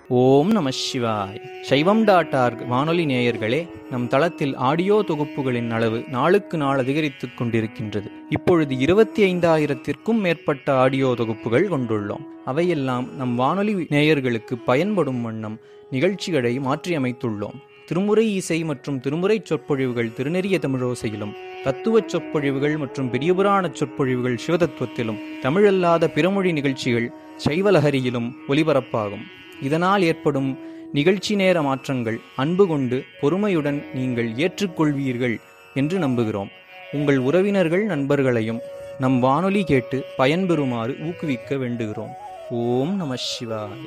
ஓம் நம சிவாய். சைவம்.org வானொலி நேயர்களே, நம் தளத்தில் ஆடியோ தொகுப்புகளின் அளவு நாளுக்கு நாள் அதிகரித்துக் கொண்டிருக்கின்றது. இப்பொழுது 25,000த்திற்கும் மேற்பட்ட ஆடியோ தொகுப்புகள் கொண்டுள்ளோம். அவையெல்லாம் நம் வானொலி நேயர்களுக்கு பயன்படும் வண்ணம் நிகழ்ச்சிகளை மாற்றியமைத்துள்ளோம். திருமுறை இசை மற்றும் திருமுறை சொற்பொழிவுகள் திருநெறிய தமிழோசையிலும், தத்துவச் சொற்பொழிவுகள் மற்றும் பெரியபுராணச் சொற்பொழிவுகள் சிவதத்துவத்திலும், தமிழல்லாத பிறமொழி நிகழ்ச்சிகள் சைவலஹரியிலும் ஒலிபரப்பாகும். இதனால் ஏற்படும் நிகழ்ச்சி நேர மாற்றங்கள் அன்பு கொண்டு பொறுமையுடன் நீங்கள் ஏற்றுக்கொள்வீர்கள் என்று நம்புகிறோம். உங்கள் உறவினர்கள் நண்பர்களையும் நம் வானொலி கேட்டு பயன்பெறுமாறு ஊக்குவிக்க வேண்டுகிறோம். ஓம் நம சிவாய.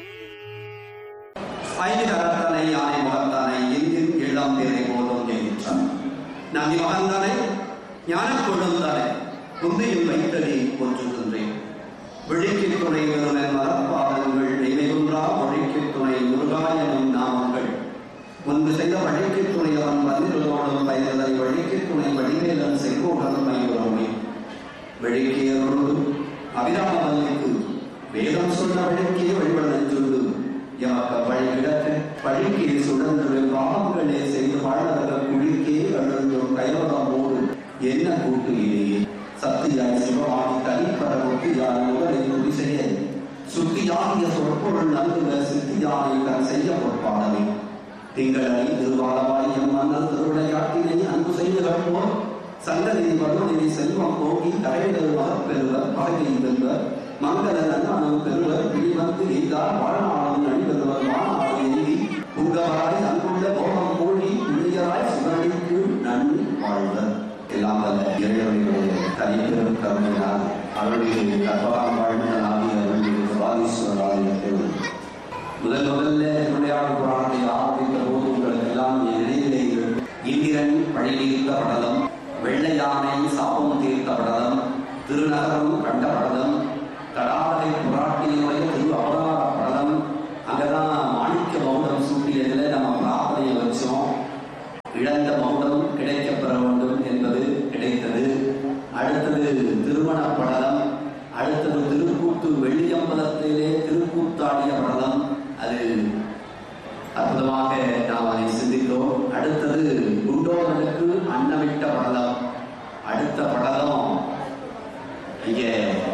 விழிக்கு துணை வருவன மரப்பாதங்கள் நினைவுன்றா மொழிக்கு துணை முருகாயனும் நாமங்கள் முன்பு செய்த வழிக்கு துணை அவன் பதிலோடும் பயனதை வழிக்கு துணை வழிவேலன் செங்கோடன் மயிரோமே வெழிக்கியரோடு அபிராமவல்லிக்கு வேதம் சொன்ன வழிக்கே வழிபடச் சொல்லு எமக்க வழி கிடக்க வழிக்கே சுழன்று பாவங்களே செய்து வாழ்வதற்கு குழிக்கே அழுந்தும் கைவதமோடு என்ன கூட்டு இடையே சத்தியாய் சிவமாகி தனிப்பட ஒத்தியாய் முதலை உறுதி செய்ய சுத்தியாகிய சொற்பொருள் நல்குக சித்தியானை தன் செய்ய பொற்பாடவே திங்களை திருவாளவாய் எம் மன்னர் திருவிளையாட்டினை அன்பு செய்து கற்போர் சங்கதி வலுவனை செல்வம் போக்கி கரையிடல் மகப்பெறுவர் பகை வெல்வர் மங்கள நன்மனம் பெறுவர் பிடிவந்து எய்தார் வாழ்நாளும் நடிபெறுவர் வானாடு எய்தி புங்கவராய் அன்புள்ள போகம் மூழ்கி புண்ணியராய் சுகடிக்கு நன்றி வாழ்வர். எல்லாம் வல்ல இறைவனுடைய தனிப்பெரும் கருணையினால் அவருடைய கற்பகாம் வாழ்ந்த நாளில் அவருடைய சுவாதீஸ்வராலயத்தில் முதல்ல திருவிளையாடல் புராணத்தை ஆரம்பித்த போது உங்களுக்கு எல்லாம் நினைவிலே இந்திரன் பழி தீர்த்த படலம், வெள்ளை யானை சாபம் தீர்த்த படலம், திருநகரம் கண்ட படலம், கடாவகை புராட்டியினுடைய திரு அவதார படலம், அங்கதான் மாணிக்க மௌனம் சூட்டியதில் நம்ம பிரார்த்தனையை வச்சோம். இழந்த மௌனம் கிடைக்க பெற வேண்டும் என்பது கிடைத்தது. அடுத்தது திருமண படலம், அடுத்தது திருக்கூத்து வெள்ளியம்பலத்திலே திருக்கூத்தாடிய படலம், அது அற்புதமாக நாம் அதை சிந்தித்தோம். அடுத்தது குண்டோதனுக்கு அன்னமிட்ட படலம், அடுத்த படலம் இங்கே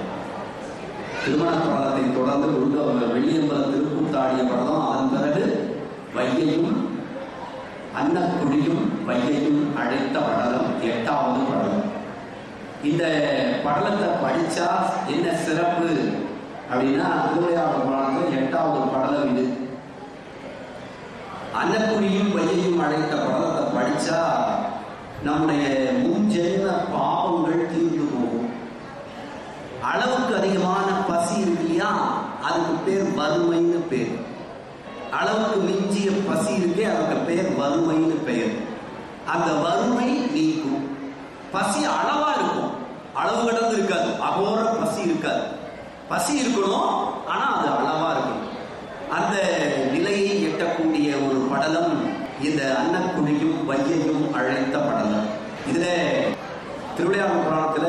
திருமண படலத்தை தொடர்ந்து வெள்ளியம்பல திருக்கூத்தாடிய படலம், அதன் பிறகு வையையும் அன்னக்குடியும் வையையும் அழைத்த படலம் 8வது படலம். இந்த படலத்தை படிச்சா என்ன சிறப்பு அப்படின்னா, திருவிளையாடல் புராணத்தில் 8வது படலம் இது. அன்னக்குடியும் வையையும் அழைத்த படலத்தை படிச்சா நம்முடைய முன்ஜென்ம பாவங்கள் தீர்ந்து போகும். அளவுக்கு அதிகமான பசி இருக்கு இல்லையா, அதுக்கு பேர் வறுமைன்னு பேர். அளவுக்கு மிஞ்சிய பசி இருக்கே, அதுக்கு பெயர் வறுமைன்னு பெயர். அந்த வறுமை நீக்கும். பசி அளவா இருக்கும், அளவு கடந்து இருக்காது, அகோர பசி இருக்காது. பசி இருக்கணும், ஆனா அது அளவா இருக்கும். அந்த நிலையை எட்டக்கூடிய ஒரு படலம் இந்த அன்னக்குடியும் வையையும் அழைத்த படலம். இதுல திருவிளையாடல் புராணத்துல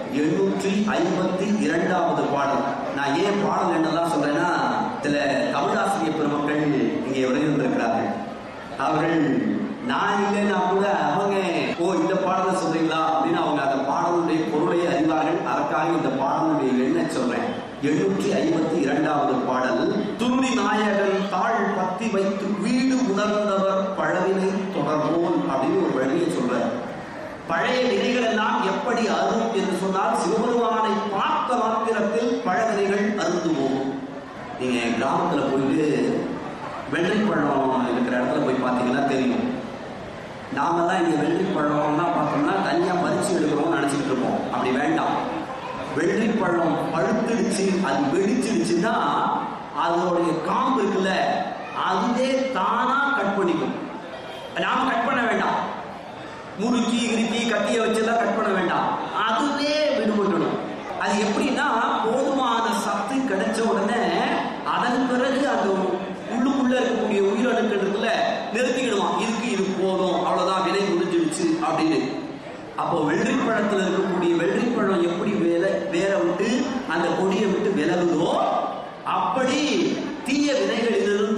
852வது பாடல். நான் ஏன் பாடல் என்னதான் சொல்றேன்னா, சில தமிழாசிரியர் பெருமக்கள் இங்கே வருகின்றிருக்கிறார்கள். அவர்கள் நான் இல்லைன்னா கூட அவங்க இந்த பாடலை சொல்றீங்களா அப்படின்னு அவங்க அந்த பாடலுடைய பொருளை அறிவார்கள். அதற்காக இந்த பாடலுடைய எண்ண சொல்றேன். 852வது பாடல். துருதி நாயகன் தாழ் பத்தி வைத்து வீடு உணர்ந்தவர் பழவினை தொடர்போல் அப்படின்னு ஒரு வழியை சொல்றார். பழைய வினைகள் எல்லாம் எப்படி அரும் என்று சொன்னால், சிவபெருமானை பார்த்த மாத்திரத்தில் பழவினைகள் அருந்து போகும். நீங்க கிராமத்துல போயிட்டு வெள்ளரிப்பழம் இருக்கிற இடத்துல போய் பார்த்தீங்கன்னா தெரியும். நாமெல்லாம் இங்க வெள்ளரிப்பழம்னா பார்த்தோம்னா தனியா பறிச்சு எடுக்கிறோம்னு நினைச்சிட்டு இருப்போம். அப்படி வேண்டாம். வெள்ளரிப்பழம் பழுத்துடுச்சு, அது வெடிச்சிடுச்சுன்னா அதோடைய காம்பு இருக்குல்ல, அதுவே தானா கட் பண்ணிக்கும். நாம கட் பண்ண வேண்டாம். முறுக்கி இறுக்கி கட்டிய வச்செல்லாம் கட் பண்ண வேண்டாம், அதுவே விடுபட்டுடும். அது எப்படின்னா, போதுமான சத்து கிடைச்ச உடனே அதன் பிறகு அந்த உள்ளுக்குள்ள இருக்கக்கூடிய உயிரணுக்களுக்குள்ள நிறுத்திக்கிடுவான். இது போதும், அவ்வளவுதான், விலை முடிஞ்சிடுச்சு அப்படின்னு. அப்போ வெள்ளரிப்பழத்தில் இருக்கக்கூடிய வெள்ளரிப்பழம் எப்படி வேற விட்டு அந்த கொடியை விட்டு விலகுதோ, அப்படி தீய வினைகளிலிருந்து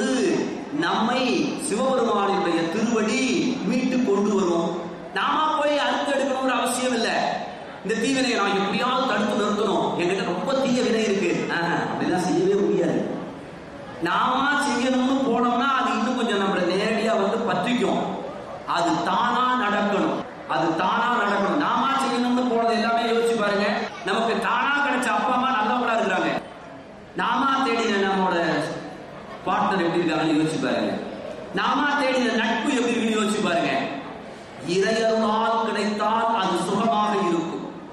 சிவபெருமானுடைய திருவடி மீட்டு கொண்டு வரும். நாம போய் அறுத்து எடுக்கணும்னு அவசியம் இல்லை. இந்த தீவினையை நான் எப்படியாவது தடுத்து நிறுத்தணும், என்கிட்ட ரொம்ப தீய வினை இருக்கு, அப்படிலாம் செய்யவே முடியாது. நாம செய்யணும்னு போனோம்னா அது இன்னும் கொஞ்சம் நம்மளை நேரடியா பற்றிக்கும். அது தானா நடக்கணும், அது தானா நடக்கணும். நாம செய்யணும்னு போனது எல்லாமே யோசிச்சு பாருங்க. நமக்கு தானா கிடைச்ச அப்பா அம்மா நல்லவங்களா இருக்கிறாங்க. நாம தேடின நம்மளோட பார்ட்னர் எப்படி இருக்காங்கன்னு யோசிச்சு பாருங்க. நாம தேடின நட்பு எப்படி இருக்குன்னு யோசிச்சு பாருங்க. இறையருளால் கிடைத்தால் அது சுகமாக இருக்கும்.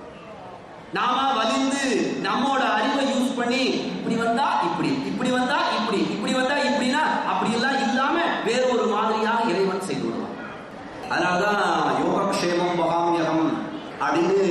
நாம வலிந்து நம்மோட அறிவை யூஸ் பண்ணி இப்படி வந்தா இப்படி, இப்படி வந்தா இப்படி, இப்படி வந்தா இப்படின்னா அப்படி எல்லாம் இல்லாம வேற ஒரு மாதிரியா இறைவன் செய்து விடுவான். அதனாலதான் யோகக்ஷேமம் வகாமியகம் அப்படின்னு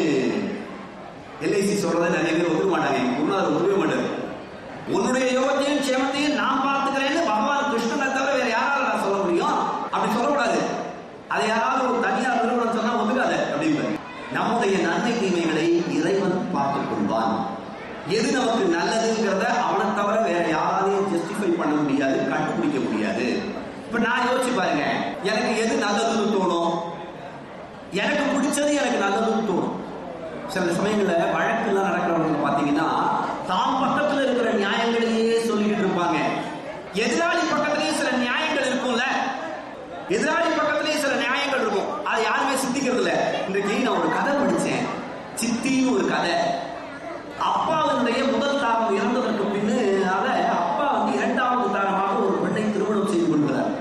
எல்ஐசி சொல்றதை நிறைய பேர் ஒத்துக்க மாட்டாங்க. முன்னாள் ஒத்துக்க மாட்டாரு. உன்னுடைய யோகத்தையும் க்ஷேமத்தையும் நான் பார்த்துக்கிறேன்னு பகவான் கிருஷ்ணனை தவிர வேற யாரால நான் சொல்ல முடியும்? அப்படி சொல்லக்கூடாது. அதை யாராவது ஒரு தனியார் நிறுவனம் சொன்னா ஒத்துக்காத அப்படின்னு. நம்முடைய நன்மை தீமைகளை இறைவன் பார்த்துக் கொள்வான். எது நமக்கு நல்லதுங்கிறத அவனை தவிர வேற யாராலையும் ஜஸ்டிஃபை பண்ண முடியாது, கண்டுபிடிக்க முடியாது. இப்ப நான் யோசிச்சு பாருங்க, எனக்கு எது நல்லதுன்னு தோணும்? எனக்கு பிடிச்சது எனக்கு நல்லதுன்னு தோணும். சில சமயங்கள்ல வழக்குலாம் நடக்கிறவங்க பாத்தீங்கன்னா தாம் பக்கத்துல இருக்கிற நியாயங்களையே சொல்லிட்டு இருப்பாங்க. எதிராளி பக்கத்திலேயே சில நியாயங்கள் இருக்கும்ல, எதிராளி பக்கத்திலேயே சில நியாயங்கள் இருக்கும். அதை யாருமே சிந்திக்கிறது இல்ல. இன்றைக்கு நான் ஒரு கதை படிச்சேன், சித்தின்னு ஒரு கதை. அப்பாவினுடைய முதல் தாரம் இறந்ததற்கு பின்னால அப்பா இரண்டாவது தாரமாக ஒரு பெண்ணை திருமணம் செய்து கொள்கிறார்.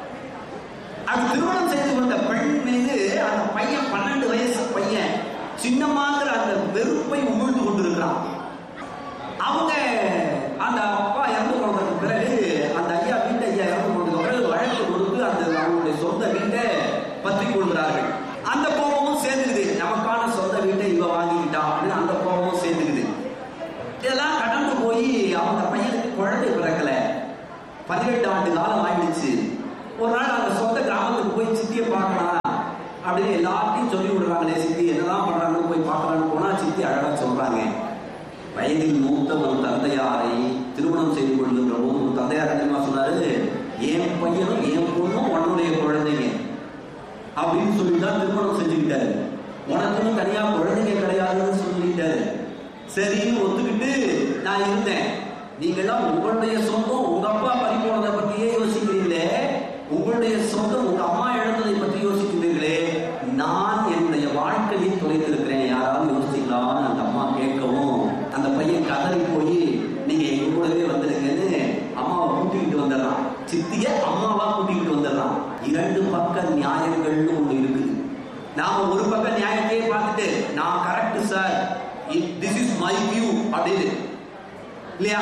அது திருமணம் செய்து கொண்ட பெண் மீது அந்த பையன் 12 வயசு பையன் சின்னமாங்கிற அந்த வெறுப்பை உமிழ்ந்து கொண்டிருக்கிறான். அவங்க அந்த அப்பா இறந்து போனதுக்கு பிறகு அந்த ஐயா வீட்டை இறந்து போனதுக்கு பிறகு வழக்கு கொடுத்து அந்த அவங்களுடைய சொந்த வீட்டை பற்றி கொள்கிறார்கள். அந்த கோபமும் சேர்ந்துக்குது, நமக்கான சொந்த வீட்டை இவ வாங்கிக்கிட்டான் அப்படின்னு அந்த கோபமும் சேர்ந்துக்குது. இதெல்லாம் கடந்து போய் அவங்க பையனுக்கு குழந்தை பிறக்கல, 18 ஆண்டு காலம் ஆயிடுச்சு. ஒரு நாள் அந்த சொந்த கிராமத்துக்கு போய் சித்தியை பார்க்கலாம் அப்படின்னு எல்லாத்தையும் சொல்லி விடுறாங்களே. சித்தி என்னதான் பண்றாங்கன்னு போய் பார்க்கலான்னு போனா சித்தி அழகா சொல்றாங்க, வயதில் மூத்த ஒரு தந்தையாரை திருமணம் செய்து கொள்கின்ற போது ஒரு தந்தையார் என்ன சொன்னாரு, என் பையனும் என் பொண்ணும் உன்னுடைய குழந்தைங்க அப்படின்னு சொல்லிதான் திருமணம் செஞ்சுக்கிட்டாரு. உனக்குன்னு தனியா குழந்தைங்க கிடையாதுன்னு சொல்லிட்டாரு. சரின்னு ஒத்துக்கிட்டு நான் இருந்தேன். நீங்க எல்லாம் உங்களுடைய சொந்தம் உங்க அப்பா பறி போனதை பத்தியே யோசிக்கிறீங்களே, உங்களுடைய சொந்தம் உங்க அம்மா இழந்ததை பற்றி யோசிக்கிறீர்களே, நான் என்னுடைய வாழ்க்கையை தொலைத்திருக்கிறேன், யாராவது யோசிக்கலாம்னு அந்த அம்மா கேட்கவும் அந்த பையன் கதறி போய் நீங்க எங்க கூடவே வந்துருங்கன்னு அம்மாவை கூட்டிக்கிட்டு வந்துடுறான். சித்திய அம்மாவா கூட்டிக்கிட்டு வந்துடுறான். 2 பக்க நியாயங்கள்னு ஒண்ணு இருக்குது. நாம ஒரு பக்க நியாயத்தையே பார்த்துட்டு நான் correct sir, this is my view அப்படின்னு இல்லையா,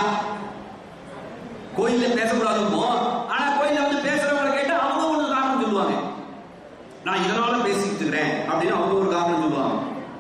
கோயில்ல பேசக்கூடாதுமோ. ஆனா கோயில்ல பேசுறவங்களை கேட்டு அவங்க ஒரு காரணம் சொல்லுவாங்க, நான் இதனால பேசிட்டு இருக்கிறேன் அப்படின்னு அவங்க ஒரு காரணம் சொல்லுவாங்க.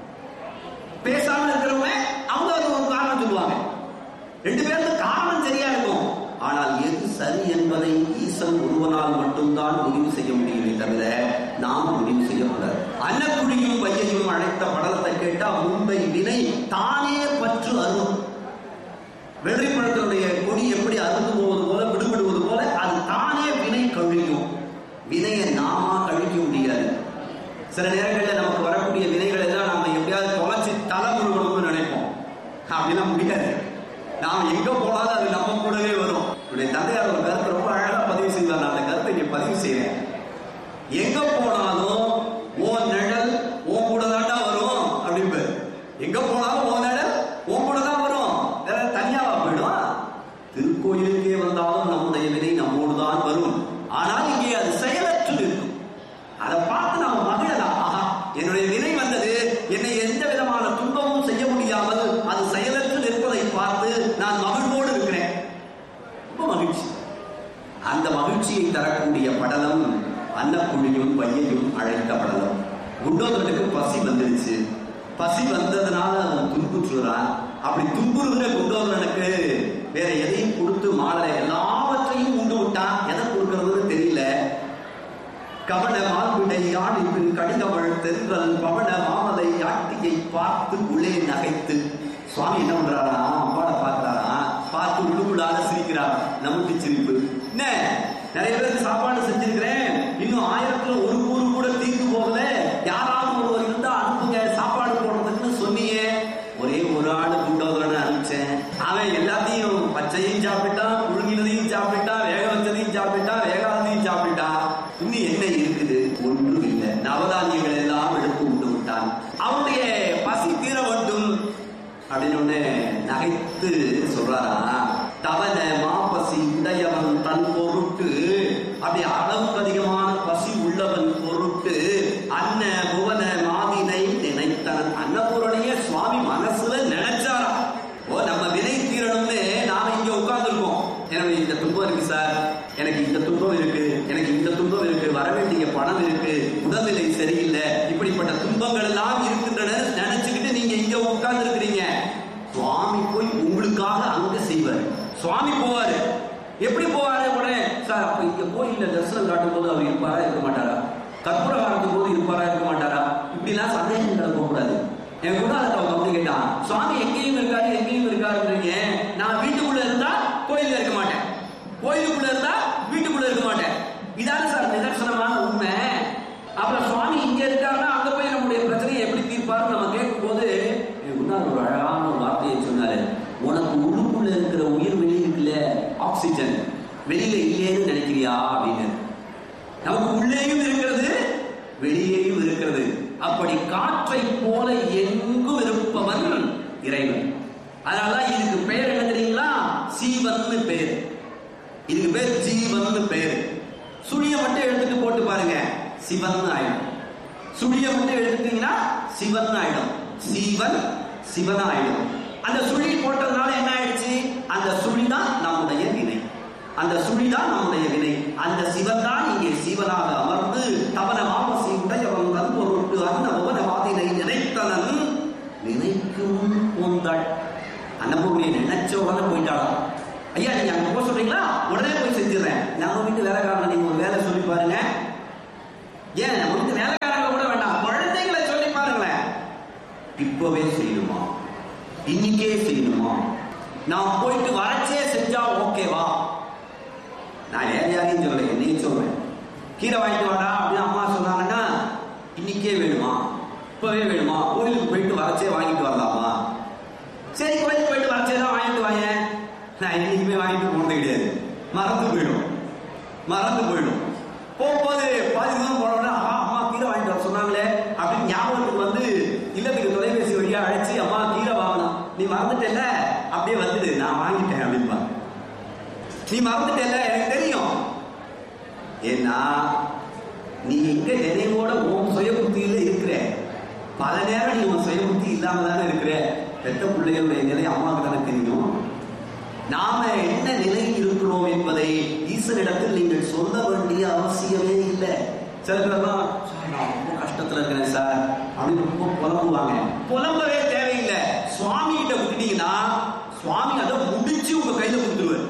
பேசாம இருக்கிறவங்க அவங்க ஒரு காரணம் சொல்லுவாங்க. 2 பேருக்கு காரணம் சரியா இருக்கும். ஆனால் எது சரி என்பதை ஈசன் ஒருவனால் மட்டும்தான் முடிவு செய்ய முடியுமே தவிர நாம முடிவு செய்யக்கூடாது. அன்னக்குடியும் வையையும் அழைத்த படலத்தை கேட்டா முன்பை வினை தானே பற்று அருள். வெள்ளிப்பழத்தினுடைய கொடி எப்படி அறுந்து போவது போல விடுபடுவது போல அது தானே வினை கழிக்கும். வினையை நாம கழிக்க முடியாது. சில நேரங்களில் நமக்கு வரக்கூடிய வினைகள் எல்லாம் நம்ம எப்படியாவது தொலைச்சி தலை முழுவதும்னு நினைப்போம். அப்படின்னா முடியாது. நாம் எங்க போனாலும் அது நம்ம கூடவே வரும். என்னுடைய தந்தையார் ஒரு கருத்தை ரொம்ப அழகா பதிவு செய்வார். நான் அந்த கருத்தை இங்க பதிவு செய்வேன். எங்க போனாலும் ஓ நிழல் ஓ கூட தாண்டா வரும் அப்படின்னு. எங்க போனாலும் ஓ நிழல் ஓ கூட தான் வரும், வேற தனியாவா போயிடும். திருக்கோயிலுக்கே வந்தாலும் நம்முடைய வினை நம்மோடு தான் வரும். ஆனால் இங்கே அது செயலற்று இருக்கும். அதை பார்த்து நாம மகிழலாம். ஆஹா, என்னுடைய வினை வந்தது, என்னை எந்த விதமான துன்பமும் செய்ய முடியாமல் அது செயலற்று நிற்பதை பார்த்து நான் மகிழ்வோடு இருக்கிறேன். ரொம்ப மகிழ்ச்சி. அந்த மகிழ்ச்சியை தரக்கூடிய படலம் அன்னக்குழியும் வையையும் அழைத்த படலம். குண்டோதரனுக்கு பசி வந்துடுச்சு. பசி வந்ததுனால அவன் துன்புற்றுறான். அப்படி துன்புறுகிற குண்டோதரனுக்கு வேற எதையும் கொடுத்து மாடலை எல்லாவற்றையும் உண்டு விட்டான். எதை கொடுக்கறதுன்னு தெரியல. கவன மால்விடை யாழின் கடிதவள் தென்றல் பவன மாமலை ஆட்டியை பார்த்து உள்ளே நகைத்து. சுவாமி என்ன பண்றாரா, அம்பாட பார்க்கிறாரா, பார்த்து உள்ளுக்குள்ளால சிரிக்கிறார். நமக்கு சிரிப்பு. என்ன, நிறைய பேருக்கு சாப்பாடு செஞ்சிருக்கிறேன், சாப்பிட்டான், வேகாதையும் சாப்பிட்டான், இன்னும் என்ன இருக்குது? ஒன்றும் இல்லை. நவதானியங்கள் எல்லாம் எடுத்து உண்டு விட்டான். அவனுடைய பசி தீர வேண்டும் அப்படின்னு நகைத்து சொல்றாரா, தவன மாபசி உடையவன் தன் பொருட்டு, அப்படி அளவுக்கு அதிகமான பசி உள்ளவன் பொருட்டு அன்ன புவன மாதினை நினைத்தனன். அன்னபூரணைய சுவாமி மனசுல நினைச்சாரா, ஓ நம்ம வினை தீரணும்னு நாம இங்க உட்கார்ந்து இருக்கோம். எனவே இந்த துன்பம் இருக்கு சார், எனக்கு இந்த துன்பம் இருக்கு, எனக்கு இந்த துன்பம் இருக்கு, வர வேண்டிய பணம் இருக்கு, உடல்நிலை சரியில்லை, இப்படிப்பட்ட துன்பங்கள் எல்லாம் இருக்கின்றன நினைச்சுக்கிட்டு நீங்க இங்க உட்கார்ந்து இருக்கிறீங்க. சுவாமி போய் உங்களுக்காக அங்க செய்வார். சுவாமி போவாரு. எப்படி போவாரு? உடனே சார் அப்ப இங்க கோயில்ல தரிசனம் காட்டும் போது அவர் இருப்பாரா இருக்க மாட்டாரா? கற்பூர காட்டும் போது இருப்பாரா இருக்க மாட்டாரா? இப்படி எல்லாம் சந்தேகங்கள் போகக்கூடாது. என் கூட அவங்க கேட்டான், சுவாமி எங்கேயும் இருக்காரு எங்கேயும் இருக்காருன்றீங்க, நான் வீட்டுக்குள்ள இருந்தா கோயில்ல இருக்க மாட்டேன், கோயிலுக்குள்ள இருந்தா வீட்டுக்குள்ள இருக்க மாட்டேன். இதான சார் நிதர்சனமான உண்மை. அப்புறம் சுவாமி இங்க இருக்காருன்னா அங்க போய் நம்முடைய பிரச்சனையை எப்படி தீர்ப்பாரு நம்ம கேட்கும் போது ஒரு அழகான ஒரு வார்த்தையை சொன்னாரு, உனக்கு உள்ளுக்குள்ள இருக்கிற உயிர் வெளியே இருக்குல்ல, ஆக்சிஜன் வெளியில இல்லையேன்னு நினைக்கிறியா அப்படின்னு. நமக்கு உள்ளேயும் இருக்கிறது வெளியேயும் இருக்கிறது. அப்படி காற்றை போல எங்கும் இருப்பவன் இறைவன். அதனாலதான் இதுக்கு பெயர் என்ன தெரியுங்களா? சீவன் பெயர். இதுக்கு பேர் ஜீவன் பெயர். சுழிய மட்டும் எடுத்துட்டு போட்டு பாருங்க, சிவன் ஆயிடும். சுழிய மட்டும் எடுத்துட்டீங்கன்னா சிவன் ஆயிடும். சீவன் சிவன் ஆயிடும். அந்த சுழி போட்டதுனால என்ன ஆயிடுச்சு? அந்த சுழிதான் நம்முடைய வினை. அந்த சுழிதான் நம்முடைய வினை. அந்த சிவன் தான் இங்கே சீவனாக அமர்ந்து தவன மாபசி உடையவன் தன் பொருட்டு அன்ன புவனவாதினை நினைத்தனன் நினைக்கும் போந்தாள். அன்னபூர்ணியை நினைச்ச உடனே போயிட்டாளாம். ஐயா நீங்க அங்க போக சொல்றீங்களா? உடனே போய் செஞ்சிடறேன். நம்ம வீட்டு வேலைக்காரன் நீங்க ஒரு வேலை சொல்லி பாருங்க. ஏன் நம்ம வீட்டு வேலைக்காரங்க கூட வேண்டாம், குழந்தைகளை சொல்லி பாருங்களேன். இப்பவே செய்யணுமா? இன்னைக்கே செய்யணுமா? நான் போயிட்டு வரச்சே செஞ்சா ஓகேவா? நான் வேற யாரையும் சொல்லல, என்னையும் சொல்றேன். கீரை வாங்கிட்டு வாடா அப்படின்னு அம்மா சொன்னாங்கன்னா இன்னைக்கே வேணுமா? இப்பவே வேணுமா? கோயிலுக்கு போயிட்டு வரச்சே வாங்கிட்டு வரலாமா? சரி கோயிலுக்கு போயிட்டு வரச்சே தான் வாங்கிட்டு வாங்க. நான் இன்னைக்குமே வாங்கிட்டு போனது கிடையாது, மறந்து போயிடும். போகும்போது பாதி தூரம் போனோம்னா அம்மா கீரை வாங்கிட்டு வர சொன்னாங்களே அப்படின்னு ஞாபகத்துக்கு வந்து இல்லத்துக்கு தொலைபேசி வழியா அழைச்சி அம்மா கீரை வாங்கணும், நீ மறந்துட்டேல்ல, அப்படியே வந்துட்டு நான் வாங்கிட்டேன் அப்படின்பா. நீ மறந்துட்டேல்ல எனக்கு தெரியும். ஏன்னா நீ எங்க நினைவோட உன் சுய புத்தியில இருக்கிற, பல நேரம் நீ உன் சுய புத்தி இல்லாம தானே இருக்கிற. பெற்ற பிள்ளைகளுடைய நிலை அம்மாவுக்கு தானே தெரியும். நாம என்ன நிலையில் இருக்கிறோம் என்பதை ஈசனிடத்தில் நீங்கள் சொல்ல வேண்டிய அவசியமே இல்லை. சில பேர்லாம் நான் ரொம்ப கஷ்டத்துல இருக்கிறேன் சார் அப்படின்னு ரொம்ப புலம்புவாங்க. புலம்பவே தேவையில்லை. சுவாமி கிட்ட விட்டுட்டீங்கன்னா சுவாமி அதை முடிச்சு உங்க கையில கொடுத்துருவார்.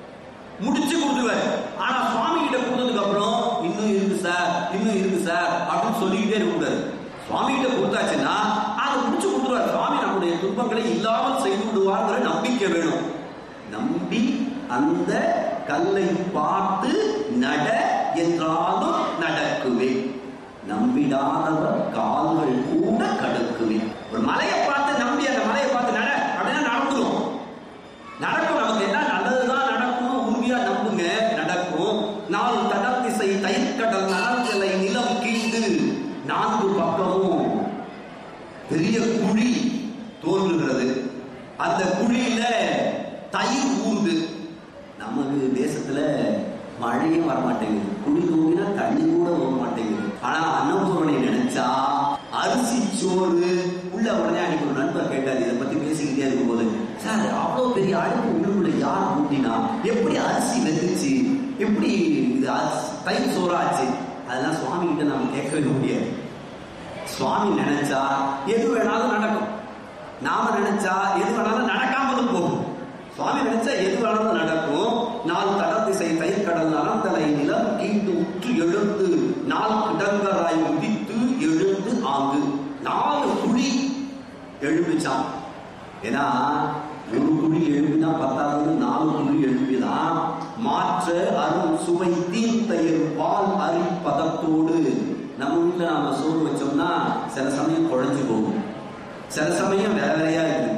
ஆனா சுவாமி கிட்ட கொடுத்ததுக்கு அப்புறம் இன்னும் இருக்கு சார் அப்படின்னு சொல்லிக்கிட்டே இருக்கக்கூடாது. சுவாமி கிட்ட கொடுத்தாச்சுன்னா அதை முடிச்சு கொடுத்துருவார். சுவாமி நம்முடைய துன்பங்களை இல்லாமல் செய்து விடுவார்ங்கிற நம்பிக்கை வேணும். நம்பி அந்த கல்லை பார்த்து நட என்றாலும் நடக்குவே, நம்பிடாதவர் கால்கள் கூட கடுக்குவே. ஒரு மலையை பார்த்து நம்பி அந்த மலையை பார்த்து நட அப்படின்னா நடக்கும். நமக்கு என்ன நல்லதுதான் நடக்கும், உறுதியா நம்புங்க, நடக்கும். நாலு கடல் திசை தயிர்கடல் நலன்களை நிலம் கீழ்ந்து 4 பக்கமும் பெரிய குழி தோன்றுகிறது. அந்த குழியில தயிர் ஊறுது. நமக்கு தேசத்துல மழையும் வரமாட்டேங்குது, குழி தூங்கினா தண்ணி கூட போக மாட்டேங்குது. ஆனா அன்னபூரணை நினைச்சா அரிசி சோறு உள்ள. உடனே அன்னைக்கு ஒரு நண்பர் கேட்டார், இதை பத்தி பேசிக்கிட்டே இருக்கும் போது, சார் அவ்வளவு பெரிய அடுப்பு உள்ளுக்குள்ள யார் ஊட்டினா, எப்படி அரிசி வெந்துச்சு, எப்படி இது தயிர் சோறாச்சு? அதெல்லாம் சுவாமி கிட்ட நாம கேட்கவே முடியாது. சுவாமி நினைச்சா எது வேணாலும் நடக்கும். நாம நினைச்சா எது வேணாலும் நடக்காமலும் போகும். சுவாமி நினைச்சா எது வேணாலும் நடக்கும். 4 கடல் திசை தயிர்கடல் நலந்தலை நிலம் கீண்டு உற்று எழுந்து 4 கிடங்கராய் உதித்து எழுந்து ஆங்கு 4 குழி எழுப்பிச்சான். ஏன்னா ஒரு குழி எழுப்பினா 10வது 4 குழி எழுப்பிதான் மாற்ற அருள் சுவை தீன் தயிர் பால் அரி பதத்தோடு. நம்ம வீட்டுல நாம சோறு வச்சோம்னா சில சமயம் குழைஞ்சு போகும், சில சமயம் வேற வேறையா இருக்கு.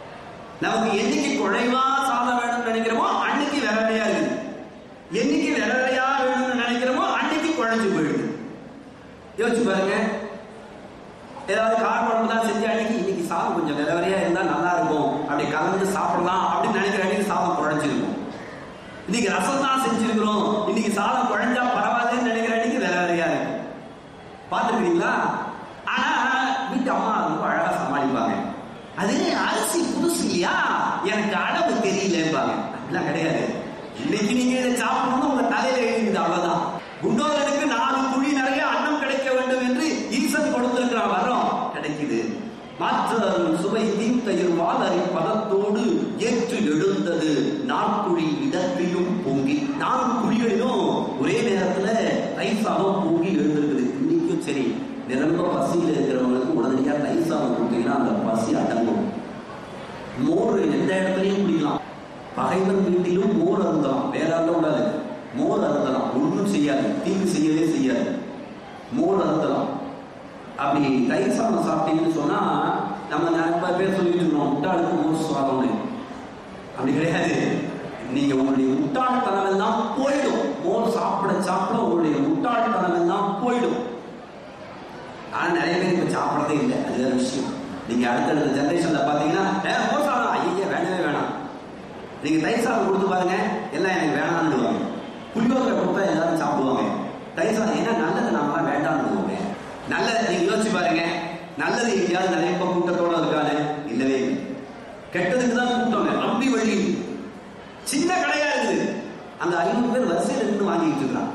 நமக்கு என்னைக்கு குழைவா சாதம் வேணும்னு நினைக்கிறோமோ அன்னைக்கு வேற வேறையா இருக்கு. என்னைக்கு வேற யோசிச்சு பாருங்க. ஏதாவது கார் குழம்பு தான் செஞ்சு அன்னைக்கு இன்னைக்கு சாதம் கொஞ்சம் விதவரையா இருந்தா நல்லா இருக்கும், அப்படி கலந்து சாப்பிடலாம் அப்படின்னு நினைக்கிற அன்னைக்கு சாதம் குழஞ்சிருக்கும். இன்னைக்கு ரசம் தான் செஞ்சிருக்கிறோம், இன்னைக்கு சாதம் குழஞ்சா பரவாயில்லன்னு நினைக்கிற அன்னைக்கு விதவரையா இருக்கும். பார்த்துருக்கீங்களா? ஆனா வீட்டு அம்மா ரொம்ப அழகா சமாளிப்பாங்க. அது அரிசி புதுசு இல்லையா, எனக்கு அளவு தெரியலம்பாங்க. அப்படிலாம் கிடையாது. இன்னைக்கு நீங்க இதை சாப்பிடணும் உங்க தலையில எழுதுது, அவ்வளவுதான். குண்டோதனுக்கு 4 குழி நிறைய அன்னம் கிடைக்க வேண்டும் என்று ஈசன் கொடுத்திருக்கிறான், வரோம் கிடைக்குது. மாற்ற சுவை தீர்த்தயிர் வாதரை பதத்தோடு ஏற்று எழுந்தது 4 குழி இடத்திலும் பொங்கி. 4 குழிகளிலும் ஒரே நேரத்துல ரைசாவும் பொங்கி எழுந்திருக்குது. இன்னைக்கும் சரி, நிரம்ப பசியில் இருக்கிறவங்களுக்கு உடனடியா ரைசாவும் கொடுத்தீங்கன்னா அந்த பசி அடங்கும். மோர் எந்த இடத்துலையும் குடிக்கலாம். பகைவன் வீட்டிலும் மோர் அருந்தலாம், வேற கூடாது. மோர் அருந்தலாம், ஒன்றும் செய்யாது, தீங்கு செய்யவே செய்யாது. மோர் அருந்தலாம். அப்படி தயிர் சாதம் சாப்பிட்டீங்கன்னு சொன்னா நம்ம நிறைய பேர் சொல்லிட்டு இருக்கோம், முட்டாளுக்கு மோர் சாதம்னு. அப்படி கிடையாது. நீங்க உங்களுடைய முட்டாள்தனம் எல்லாம் போயிடும். மோர் சாப்பிட சாப்பிட உங்களுடைய முட்டாள்தனம் எல்லாம் போயிடும். ஆனா நிறைய பேர் இப்ப சாப்பிடறதே இல்லை, அது வேற விஷயம். நீங்க அடுத்தடுத்த ஜெனரேஷன்ல பாத்தீங்கன்னா மோர் சாதம் ஐயா வேணவே வேணாம். நீங்க தயிர் சாதம் கொடுத்து பாருங்க, எல்லாம் எனக்கு வேணான்னு. புளியோதரை கொடுத்தா எல்லாரும் சாப்பிடுவாங்க. தயிர் சாதம் ஏன்னா நல்லது நாம வேண்டாம்னு. நல்லது நீங்க யோசிச்சு பாருங்க, நல்லது எங்கேயாவது நிறைய கூட்டத்தோட இருக்காது? இல்லவே இல்லை. கெட்டதுக்கு தான் கூட்டங்க. நம்பி வழி சின்ன கடையா இருக்குது, அந்த 500 பேர் வரிசையில் இருந்து வாங்கிட்டு இருக்கான்.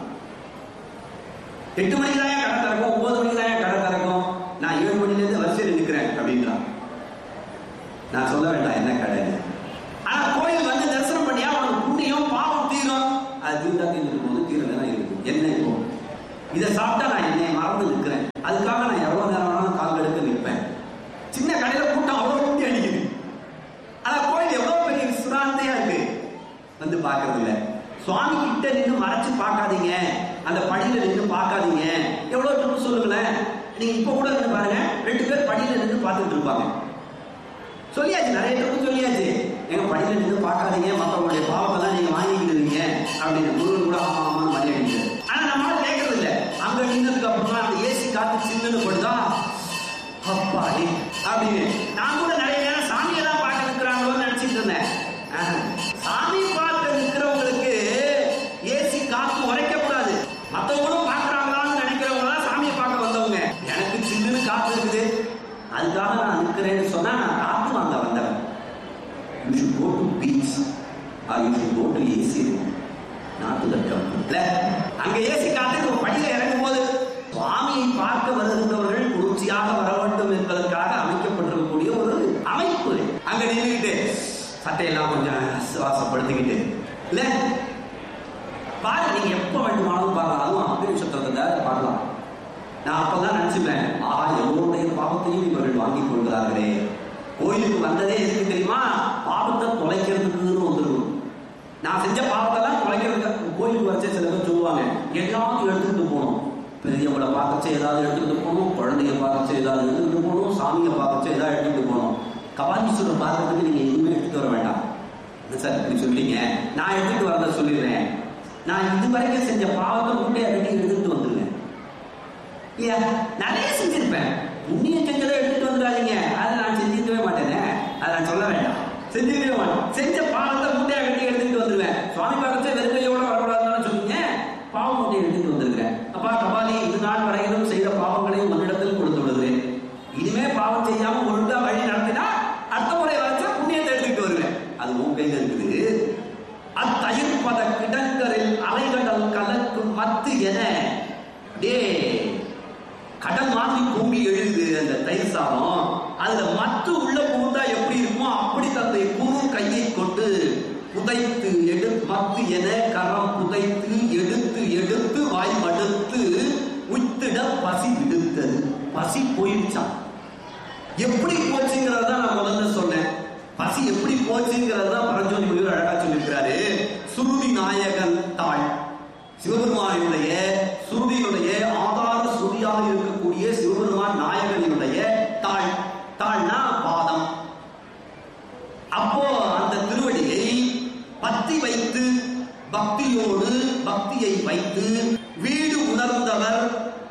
8 மணிக்கு தான் கடை திறக்கும், 9 மணிக்கு தான் கடை திறக்கும், நான் 7 மணில இருந்து வரிசையில் நிற்கிறேன் அப்படின்றான். நான் சொல்ல வேண்டாம் என்ன கடை. ஆனா கோயில் வந்து தரிசனம் பண்ணியா அவனுக்கு புண்ணியம் பாவம் தீரும். அது தீர்ந்தா தீர்ந்து போது தீரதான் இருக்கு. என்ன இப்போ இதை சாப்பிட்டா நான் என்னை மறந்து நிற்கிறேன், அதுக்காக நான் எவ்வளவு நேரம் வேணாலும் கால் எடுக்க நிற்பேன். சின்ன கடையில கூட்டம் அவ்வளவு கூட்டி அடிக்குது. ஆனா கோயில் எவ்வளவு பெரிய விசிராந்தையா இருக்கு, வந்து பாக்குறது இல்ல. சுவாமி கிட்ட நின்று மறைச்சு பார்க்காதீங்க, அந்த படியில நின்று பார்க்காதீங்க. எவ்வளவு ட்ரிப்பு சொல்லுங்களேன். நீங்க இப்ப கூட நின்று பாருங்க, 2 பேர் படியில நின்று பார்த்துட்டு இருப்பாங்க. சொல்லியாச்சு, நிறைய ட்ரிப்பு சொல்லியாச்சு. எங்க படியில நின்று பார்க்காதீங்க, மற்றவங்களுடைய பாவத்தை தான் நீங்க வாங்கிக்கிடுவீங்க அப்படின்னு முருகன் கூட ஆமான்னு மரியாதை. ஆனா நம்மளால கேட்கறது இல்லை. அங்க நின்றதுக்கு அப்புறமா அந்த ஏசி காத்து சில்லுன்னு படுதா அப்பாடி அப்படின்னு. நான் கூட நிறைய நேரம் சாமியை தான் பார்க்க நிற்கிறாங்களோன்னு நினைச்சிட்டு இருந்தேன். சாமி பார்க்க நிற்கிறவங்களுக்கு ஏசி காத்து உரைக்கக்கூடாது. மற்றவங்களும் பார்க்கறாங்களான்னு நினைக்கிறவங்க தான் சாமியை பார்க்க வந்தவங்க. எனக்கு சில்லுன்னு காத்து இருக்குது, அதுக்காக நான் நிற்கிறேன்னு சொன்னா நான் காத்து வாங்க வந்தவன். You should go to beach or you should go to AC room, not to the temple. அங்க ஏசி காத்து ஒரு படியில இறங்கும் போது சுவாமியை பார்க்க வருகின்றவர்கள் குளிர்ச்சியாக வர வேண்டும் என்பதற்காக அமைக்கப்பட்டிருக்கக்கூடிய ஒரு அமைப்பு. அங்க நின்றுகிட்டு சட்டையெல்லாம் கொஞ்சம் சுவாசப்படுத்திக்கிட்டு இல்ல பாரு, நீங்க எப்ப வேண்டுமானாலும் பார்க்கலாம். அதுவும் அப்படி சத்தத்தை பார்க்கலாம். நான் அப்பதான் நினைச்சுப்பேன், ஆஹா எல்லோருடைய பாவத்தையும் இவர்கள் வாங்கிக் கொள்கிறார்களே. கோயிலுக்கு வந்ததே எதுக்கு தெரியுமா? பாவத்தை தொலைக்கிறதுக்கு வந்துருக்கும். நான் செஞ்ச பாவத்தெல்லாம் தொலைக்கிறதுக்கு கோயிலுக்கு வச்ச சில பேர் சொல்லுவாங்க, எல்லாத்தையும் எடுத்துக்கிட்டு போகணும். பெரியவங்களை பார்க்கச்சே ஏதாவது எடுத்துக்கிட்டு போகணும், குழந்தைய பார்க்கச்சே ஏதாவது எடுத்துக்கிட்டு போகணும், சாமியை பார்க்கச்சே ஏதாவது எடுத்துக்கிட்டு போகணும். கபாலீஸ்வரர் பார்க்கறதுக்கு நீங்க எதுவுமே எடுத்துட்டு வர வேண்டாம். சார் இப்படி சொல்றீங்க, நான் எடுத்துட்டு வரத சொல்லிடுறேன். நான் இதுவரைக்கும் செஞ்ச பாவத்தை முட்டையை கட்டி எடுத்துட்டு வந்துடுவேன். இல்லையா, நிறைய செஞ்சிருப்பேன். புண்ணியம் செஞ்சதை எடுத்துட்டு வந்துடாதீங்க, அதை நான் செஞ்சிருக்கவே மாட்டேனே, அதை நான் சொல்ல வேண்டாம். செஞ்சிருக்கவே மாட்டேன். செஞ்ச பாவத்தை முட்டையை கட்டி எடுத்துட்டு வந்துடுவேன். சுவாமி பார்க்கச்சே வெறுமையோட வரக்கூடாதுன்னு சொன்னீங்க, பாவ முட்டையை எடுத்துட்டு வந்துருக்கிறேன். அப்பா கபாலி, இது நாள் வரையிலும் செய்த பாவங்களை உன்னிடத்தில் கொடுத்து விடுகிறேன். இனிமே பாவம் செய்யாம ஒழுங்கா வழி நடத்தினா அடுத்த முறை வச்சா புண்ணியத்தை எடுத்துட்டு வருவேன். அது உன் கையில இருக்குது. அத்தயிர்பத கிடங்கரில் அலைகடல் கலக்கும் மத்து என கடல் மாதிரி பொங்கி எழுது அந்த தயிர் சாதம். அதுல மத்து உள்ள புகுந்தா எப்படி இருக்குமோ அப்படி தந்தை குரு கையை கொண்டு புதைத்து எடுத்து மத்து என கரம் புதைத்து எடுத்து எடுத்து வாய் மடுத்து உய்த்திட பசி விடுத்தது. பசி போயிடுச்சான். எப்படி போச்சுங்கிறத நான் முதல்ல சொன்னேன். பசி எப்படி போச்சுங்கிறத பரஞ்சோதி முனிவர் அழகா சொல்லியிருக்கிறாரு. சுருதி நாயகன் தாள், சிவபெருமானுடைய சுருதியினுடைய ஆதார சுருதியாக இருக்கக்கூடிய சிவபெருமான் நாயகனுடைய தாள். தாள்னா பாதம். அப்போ அந்த திருவடியை பத்தி வைத்து பக்தியோடு பக்தியை வைத்து வீடு உணர்ந்தவர்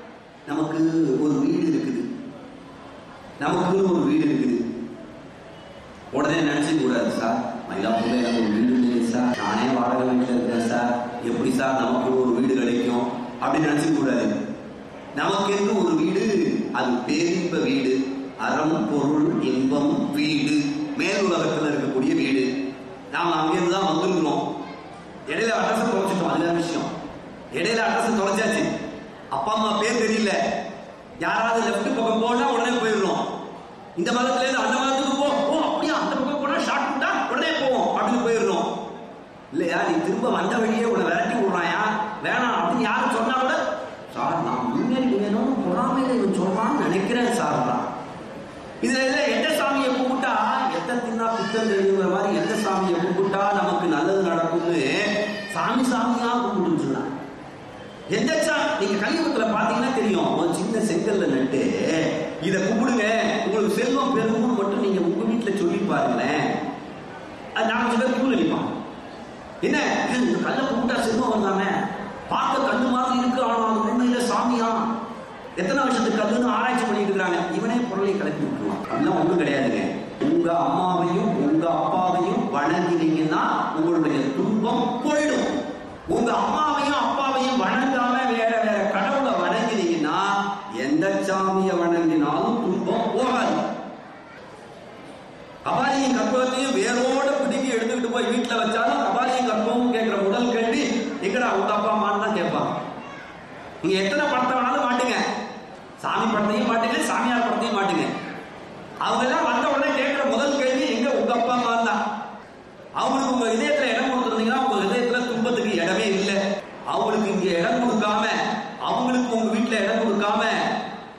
நமக்கு ஒரு வீடு இருக்குது, நமக்கு ஒரு வீடு இருக்குது. உடனே நினைச்சுக்க கூடாது, சார் மயிலாப்பூர்ல எனக்கு ஒரு வீடு இல்லையே சார், நானே வாடகை வீட்டில் இருக்கேன் சார், எப்படி சார் நமக்கு ஒரு வீடு கிடைக்கும் அப்படின்னு நினைச்சுக்க கூடாது. நமக்கு என்று ஒரு வீடு, அது பேரின்ப வீடு, அறம் பொருள் இன்பம் வீடு, மேல் உலகத்தில் இருக்கக்கூடிய வீடு. நாம் அங்கிருந்து தான் வந்துருக்கிறோம். இடையில அட்ரஸ் தொலைச்சிட்டோம், அதுதான் விஷயம். இடையில அட்ரஸ் தொலைச்சாச்சு, அப்பா அம்மா பேர் தெரியல, யாராவது லெப்ட் பக்கம் போனா உடனே போயிடுறோம். இந்த மதத்துல இருந்து அந்த மதத்துக்கு போ, ஓ அப்படியா அந்த பக்கம் போனா ஷார்ட் கட்டா உடனே போவோம் அப்படின்னு போயிடுறோம். இல்லையா, நீ திரும்ப வந்த வழியே உன்னை விரட்டி விடுறாயா, வேணாம் அப்படின்னு யாரும் சொன்னா கூட, சார் நான் முன்னேறி வேணும் பொறாமையில இவன் சொல்றான்னு நினைக்கிறேன் சார். இதுல எந்த சாமியை கும்பிட்டா எத்த தின்னா புத்தம் தெரியுங்கிற மாதிரி எந்த சாமியை கும்பிட்டா நமக்கு நல்லது நடக்கும்னு சாமி சாமியா கும்பிடுன்னு சொன்னாங்க. எந்த சாமி நீங்க கலியுகத்துல பாத்தீங்கன்னா தெரியும், ஒரு சின்ன செங்கல்ல நட்டு இதை கும்பிடுங்க உங்களுக்கு செல்வம் பெருகும்னு மட்டும் நீங்க உங்க வீட்டுல சொல்லி பாருங்களேன். அது நாம சில பேர் நினைப்பான், என்ன இந்த கல்லை கும்பிட்டா செல்வம் வந்தானே, பார்க்க கண்ணு மாதிரி இருக்கு, ஆனா அது உண்மையில சாமியா, எத்தனை வருஷத்துக்கு கல்லுன்னு ஆராய்ச்சி பண்ணிட்டு இருக்காங்க. இவனே பொருளை கலப்பி விட்டுருவான். அப்படிலாம் ஒண்ணும் கிடையாதுங்க. உங்க அம்மாவையும் உங்க அப்பாவையும் வணங்கினீங்கன்னா உங்களுடைய துன்பம் போயிடும். உங்க அம்மாவையும் அப்பாவையும் வணங்காம வேற வேற கடவுளை வணங்கினீங்கன்னா எந்த சாமியை வணங்கினாலும் துன்பம் போகாது. கபாலியும் கற்பகத்தையும் வேரோட பிடிக்கி எடுத்துக்கிட்டு போய் வீட்டுல வச்சாலும் கபாலியும் கற்பகமும் கேட்கிற முதல் கேள்வி, எங்கடா உங்க அப்பா அம்மான்னு தான் கேட்பாங்க. நீங்க எத்தனை படத்தை வேணாலும் மாட்டுங்க, சாமி படத்தையும் மாட்டுங்க, சாமியார் படத்தையும் மாட்டுங்க, அவங்க எல்லாம் வந்த